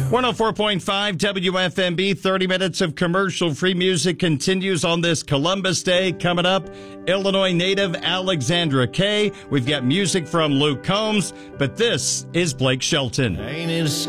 104.5 WFMB, 30 minutes of commercial-free music continues on this Columbus Day. Coming up, Illinois native Alexandra Kay. We've got music from Luke Combs, but this is Blake Shelton.